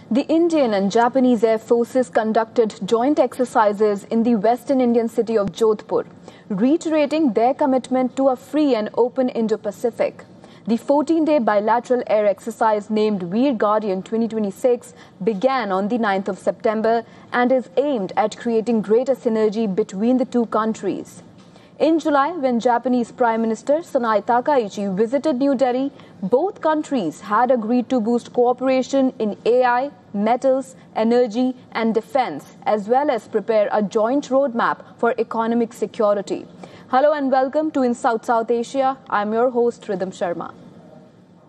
The Indian and Japanese Air Forces conducted joint exercises in the western Indian city of Jodhpur, reiterating their commitment to a free and open Indo-Pacific. The 14-day bilateral air exercise named Veer Guardian 2026 began on the 9th of September and is aimed at creating greater synergy between the two countries. In July, when Japanese Prime Minister Sanae Takaichi visited New Delhi, both countries had agreed to boost cooperation in AI, metals, energy and defense, as well as prepare a joint roadmap for economic security. Hello and welcome to In South Asia. I'm your host, Rhythm Sharma.